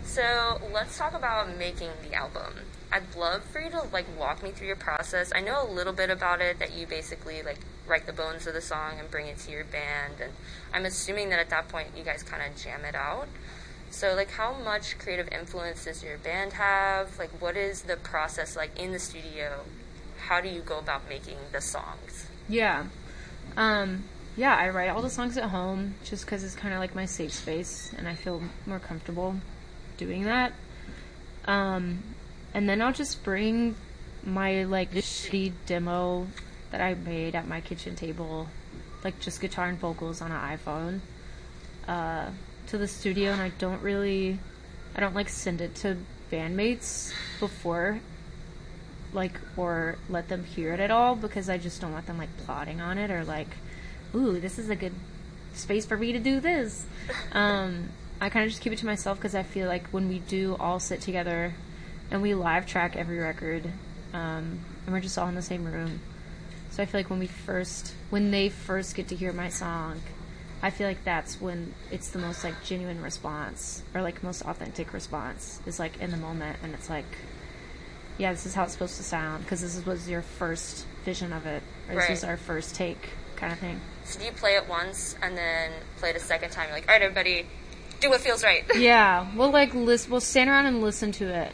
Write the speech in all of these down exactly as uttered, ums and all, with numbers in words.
So let's talk about making the album. I'd love for you to like walk me through your process. I know a little bit about it, that you basically like write the bones of the song and bring it to your band, and I'm assuming that at that point you guys kind of jam it out. So like how much creative influence does your band have? Like what is the process like in the studio? How do you go about making the songs? Yeah. Um, yeah, I write all the songs at home just because it's kind of like my safe space and I feel more comfortable doing that. Um, and then I'll just bring my like shitty demo that I made at my kitchen table, like just guitar and vocals on an iPhone, uh, to the studio, and I don't really, I don't like send it to bandmates before, like, or let them hear it at all, because I just don't want them like plotting on it or like, ooh, this is a good space for me to do this. Um, I kind of just keep it to myself because I feel like when we do all sit together and we live track every record, um, and we're just all in the same room. So I feel like when we first, when they first get to hear my song, I feel like that's when it's the most like genuine response, or like most authentic response, is like in the moment, and it's like, yeah, this is how it's supposed to sound because this was your first vision of it, or this Right. was our first take kind of thing. So do you play it once and then play it a second time? You're like, all right, everybody, do what feels right. Yeah, we'll like list, we'll stand around and listen to it,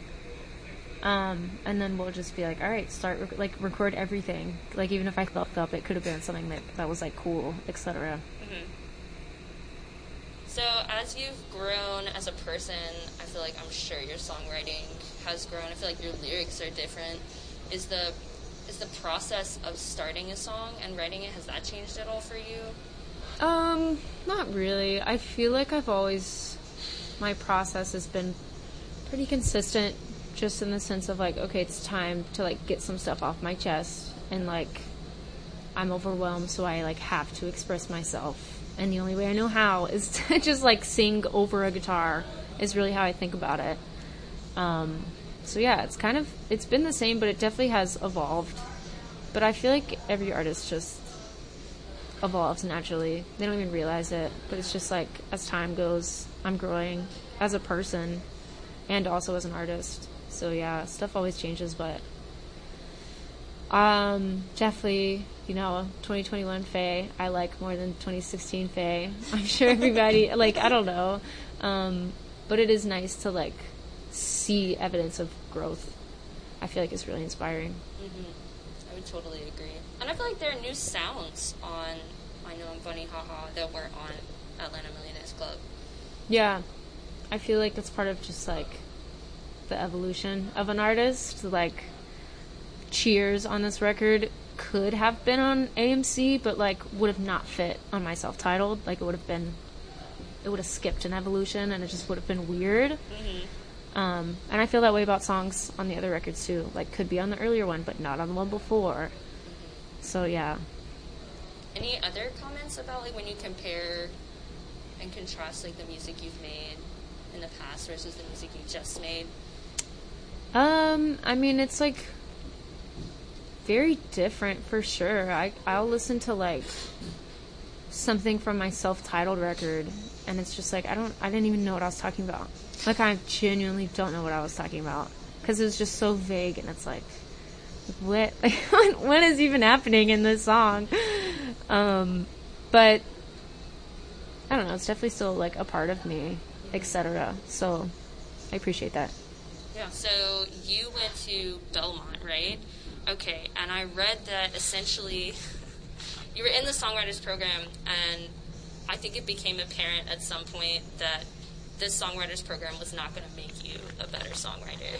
um, and then we'll just be like, all right, start rec- like record everything. Like even if I fucked up, it could have been something that that was like cool, et cetera. Mm-hmm. So as you've grown as a person, I feel like I'm sure your songwriting has grown. I feel like your lyrics are different. Is the is the process of starting a song and writing it, has that changed at all for you? Um, not really. I feel like I've always, my process has been pretty consistent, just in the sense of like, okay, it's time to like get some stuff off my chest, and like I'm overwhelmed, so I like have to express myself, and the only way I know how is to just like sing over a guitar is really how I think about it. Um, so yeah, it's kind of, it's been the same, but it definitely has evolved. But I feel like every artist just evolves naturally. They don't even realize it, but it's just like as time goes, I'm growing as a person and also as an artist. So yeah, stuff always changes, but um, definitely, you know, twenty twenty-one Faye, I like more than twenty sixteen Faye. I'm sure everybody, like, I don't know. Um, but it is nice to like see evidence of growth. I feel like it's really inspiring. Mm-hmm. I would totally agree. And I feel like there are new sounds on I Know I'm Funny Haha that weren't on Atlanta Millionaires Club. Yeah, I feel like it's part of just like the evolution of an artist. Like Cheers on this record could have been on A M C, but like would have not fit on my self-titled. Like it would have been, it would have skipped an evolution, and it just would have been weird. Mm-hmm. Um, and I feel that way about songs on the other records too. Like could be on the earlier one, but not on the one before. Mm-hmm. So yeah. Any other comments about like when you compare and contrast like the music you've made in the past versus the music you just made? Um, I mean, it's like very different for sure. I I'll listen to like something from my self-titled record, and it's just like I don't I didn't even know what I was talking about. Like I genuinely don't know what I was talking about because it was just so vague, and it's like what like what is even happening in this song? Um, but I don't know. It's definitely still like a part of me, et cetera. So I appreciate that. Yeah. So you went to Belmont, right? Okay. And I read that essentially you were in the songwriters program, and I think it became apparent at some point that this songwriters program was not going to make you a better songwriter.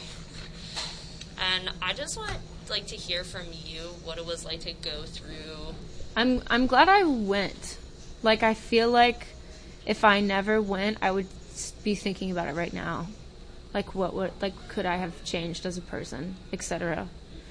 And I just want like to hear from you what it was like to go through. I'm I'm glad I went. Like I feel like if I never went, I would be thinking about it right now. Like what would like could I have changed as a person, et cetera.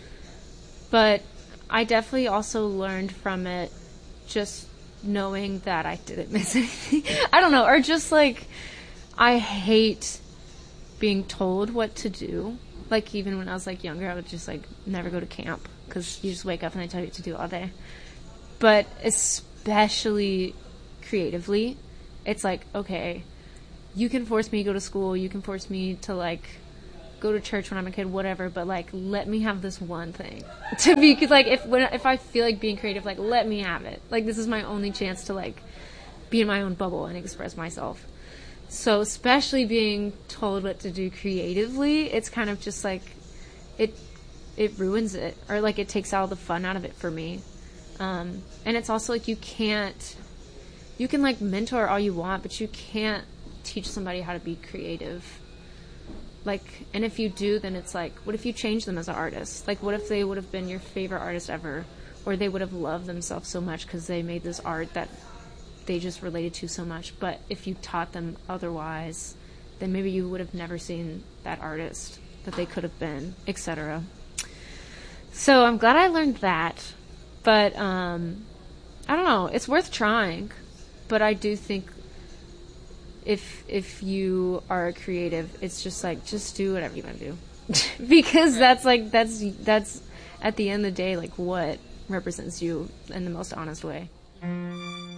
But I definitely also learned from it, just knowing that I didn't miss anything. I don't know, or just like I hate being told what to do. Like even when I was like younger, I would just like never go to camp because you just wake up and they tell you what to do all day. But especially creatively, it's like, okay, you can force me to go to school, you can force me to, like, go to church when I'm a kid, whatever, but, like, let me have this one thing to be, cause, like, if when if I feel like being creative, like, let me have it. Like, this is my only chance to, like, be in my own bubble and express myself. So especially being told what to do creatively, it's kind of just like it it ruins it, or like it takes all the fun out of it for me. Um, and it's also like you can't you can like mentor all you want, but you can't teach somebody how to be creative. Like, and if you do, then it's like, what if you change them as an artist? Like, what if they would have been your favorite artist ever, or they would have loved themselves so much because they made this art that they just related to so much. But if you taught them otherwise, then maybe you would have never seen that artist that they could have been, et cetera. So I'm glad I learned that. But um, I don't know. It's worth trying. But I do think if if you are a creative, it's just like, just do whatever you want to do. Because that's like, that's, that's at the end of the day, like what represents you in the most honest way.